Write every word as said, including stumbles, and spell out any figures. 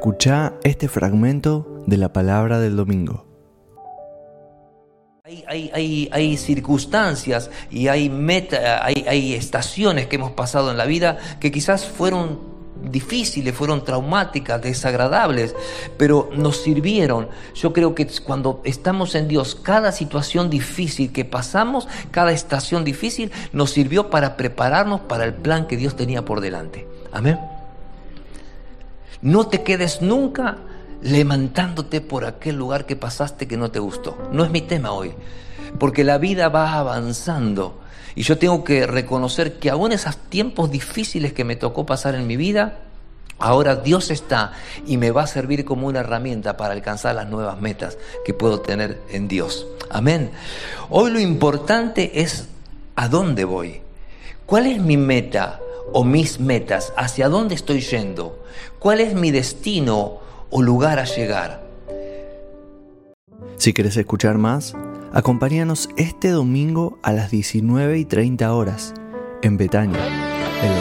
Escuchá este fragmento de la palabra del domingo. Hay, hay, hay, hay circunstancias y hay, meta, hay, hay estaciones que hemos pasado en la vida que quizás fueron difíciles, fueron traumáticas, desagradables, pero nos sirvieron. Yo creo que cuando estamos en Dios, cada situación difícil que pasamos, cada estación difícil, nos sirvió para prepararnos para el plan que Dios tenía por delante. Amén. No te quedes nunca lamentándote por aquel lugar que pasaste que no te gustó. No es mi tema hoy, porque la vida va avanzando y yo tengo que reconocer que aún esos tiempos difíciles que me tocó pasar en mi vida, ahora Dios está y me va a servir como una herramienta para alcanzar las nuevas metas que puedo tener en Dios. Amén. Hoy lo importante es a dónde voy. ¿Cuál es mi meta o mis metas? ¿Hacia dónde estoy yendo? ¿Cuál es mi destino o lugar a llegar? Si querés escuchar más, acompáñanos este domingo a las diecinueve y treinta horas en Betania.